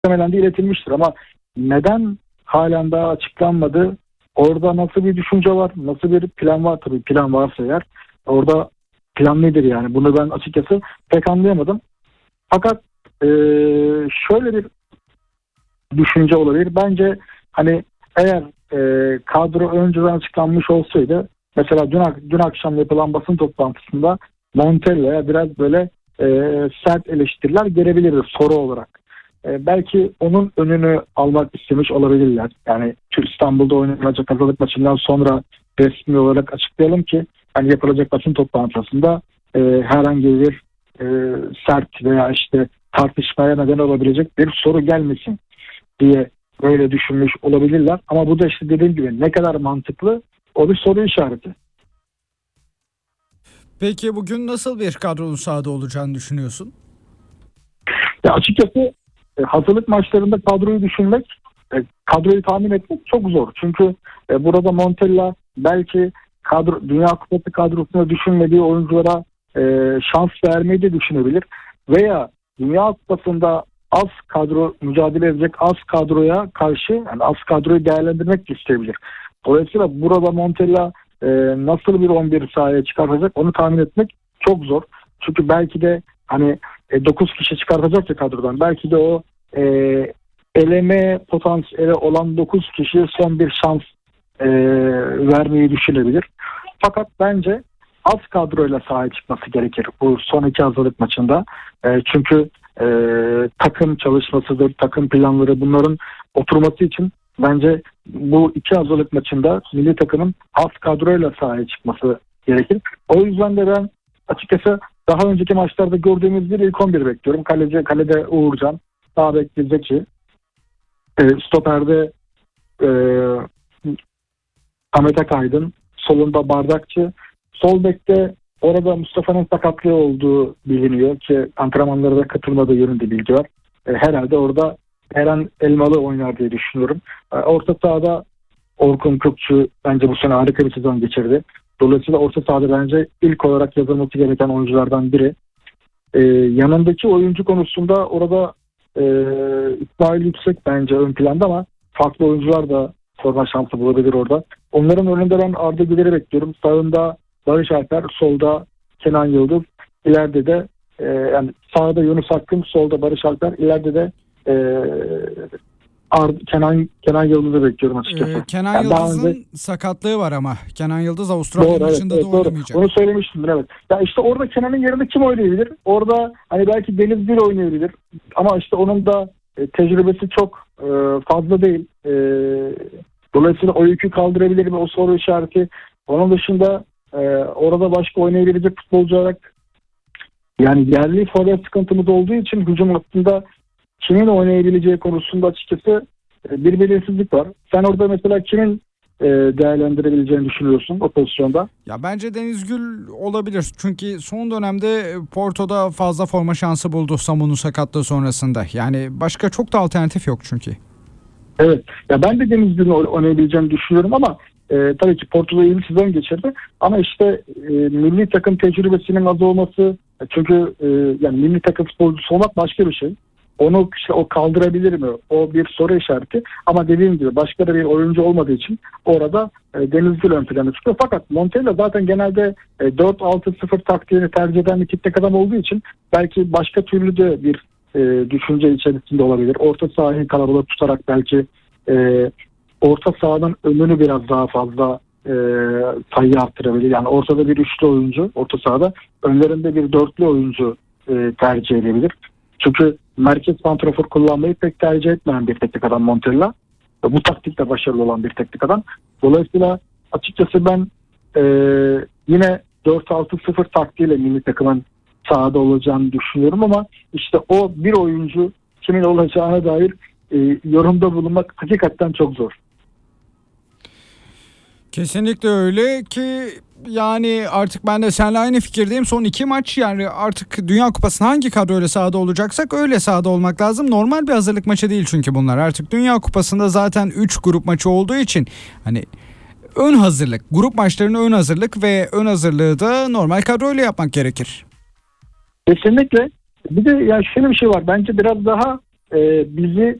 muhtemelen de iletilmiştir ama neden halen daha açıklanmadı? Orada nasıl bir düşünce var? Nasıl bir plan var? Tabii plan varsa eğer orada plan nedir yani? Bunu ben açıkçası pek anlayamadım. Fakat şöyle bir düşünce olabilir. Bence hani eğer kadro önceden açıklanmış olsaydı, mesela dün akşam yapılan basın toplantısında Montella'ya biraz böyle sert eleştiriler gelebilirdi soru olarak. Belki onun önünü almak istemiş olabilirler. Yani İstanbul'da oynanacak hazırlık maçından sonra resmi olarak açıklayalım ki hani yapılacak basın toplantısında herhangi bir sert veya işte tartışmaya neden olabilecek bir soru gelmesin diye böyle düşünmüş olabilirler. Ama bu da işte dediğim gibi ne kadar mantıklı, o bir soru işareti. Peki bugün nasıl bir kadronun sahada olacağını düşünüyorsun? Ya açıkçası hazırlık maçlarında kadroyu düşünmek, kadroyu tahmin etmek çok zor. Çünkü burada Montella belki Dünya Kupası kadrosunda düşünmediği oyunculara şans vermeyi de düşünebilir. Veya Dünya Kupası'nda az kadro mücadele edecek az kadroya karşı, yani az kadroyu değerlendirmek de isteyebilir. Dolayısıyla burada Montella nasıl bir 11 sahaya çıkartacak onu tahmin etmek çok zor. Çünkü belki de hani 9 kişi çıkartacak ya kadrodan. Belki de o eleme potansiyeli olan 9 kişiye son bir şans vermeyi düşünebilir. Fakat bence az kadroyla sahaya çıkması gerekir bu son iki hazırlık maçında. Çünkü takım çalışmasıdır, takım planları, bunların oturması için bence bu iki hazırlık maçında milli takımın az kadroyla sahaya çıkması gerekir. O yüzden de ben açıkçası daha önceki maçlarda gördüğümüz bir ilk 11 bekliyorum. Kalede Uğurcan, sağ bekte Zeki, stoperde Ahmet Akaydın, solunda Bardakçı, sol bekte orada Mustafa'nın sakatlığı olduğu biliniyor ki antrenmanlara da katılmadığı yönünde bilgi var. Herhalde orada Eren Elmalı oynar diye düşünüyorum. Orta sahada Orkun Kökçü bence bu sene harika bir sezon geçirdi. Dolayısıyla orta sahada bence ilk olarak yazılması gereken oyunculardan biri. Yanındaki oyuncu konusunda orada İsmail Yüksek bence ön planda ama farklı oyuncular da forma şansı bulabilir orada. Onların önünde ben Arda Güler'i bekliyorum. Sağında Barış Alper, solda Kenan Yıldız, ileride de yani sağda Yunus Akgün, solda Barış Alper, ileride de Kenan Yıldız'ı bekliyorum açıkçası. Kenan yani Yıldız'ın sakatlığı var ama. Kenan Yıldız Avustralya maçında da oynamayacak. Onu söylemiştim, evet. Ya işte orada Kenan'ın yerinde kim oynayabilir? Orada hani belki Deniz Gül oynayabilir. Ama işte onun da tecrübesi çok fazla değil. Dolayısıyla o yükü kaldırabilir mi? O soru işareti. Onun dışında orada başka oynayabilecek futbolcu olarak yani yerli forvet sıkıntımız olduğu için hücum hattında kimin oynayabileceği konusunda açıkçası bir belirsizlik var. Sen orada mesela kimin değerlendirebileceğini düşünüyorsun o pozisyonda? Ya bence Deniz Gül olabilir. Çünkü son dönemde Porto'da fazla forma şansı buldu Samu'nun sakatlığı sonrasında. Yani başka çok da alternatif yok çünkü. Evet. Ya ben de Deniz Gül'ün oynayabileceğini düşünüyorum ama tabii ki Porto'da iyi bir sezon geçirdi. Ama işte milli takım tecrübesinin az olması, çünkü yani milli takım futbolcusu olmak başka bir şey. Onu işte o kaldırabilir mi? O bir soru işareti. Ama dediğim gibi başka da bir oyuncu olmadığı için orada Deniz Gül ön plana çıkıyor. Fakat Montella zaten genelde 4-6-0 taktiğini tercih eden bir teknik adam olduğu için belki başka türlü de bir düşünce içerisinde olabilir. Orta sahayı kalabalık tutarak belki orta sahanın önünü biraz daha fazla sayı arttırabilir. Yani ortada bir üçlü oyuncu, orta sahada önlerinde bir dörtlü oyuncu tercih edebilir. Çünkü merkez santrafor kullanmayı pek tercih etmeyen bir teknik adam Montella. Bu taktikte başarılı olan bir teknik adam. Dolayısıyla açıkçası ben yine 4-6-0 taktiğiyle milli takımın sahada olacağını düşünüyorum ama işte o bir oyuncu kimin olacağına dair yorumda bulunmak hakikaten çok zor. Kesinlikle öyle ki yani artık ben de seninle aynı fikirdeyim. Son iki maç yani artık Dünya Kupası'nda hangi kadroyla sahada olacaksak öyle sahada olmak lazım. Normal bir hazırlık maçı değil çünkü bunlar. Artık Dünya Kupası'nda zaten 3 grup maçı olduğu için hani ön hazırlık, grup maçlarının ön hazırlık ve ön hazırlığı da normal kadroyla yapmak gerekir. Kesinlikle. Bir de yani şöyle bir şey var. Bence biraz daha bizi